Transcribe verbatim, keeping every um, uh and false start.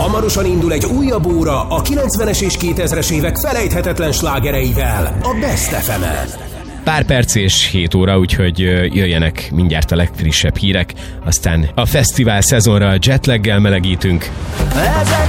Hamarosan indul egy újabb óra a kilencvenes és kétezres évek felejthetetlen slágereivel a Best ef emen. Pár perc és hét óra, úgyhogy jöjjenek mindjárt a legfrissebb hírek, aztán a fesztivál szezonra jetlaggel melegítünk.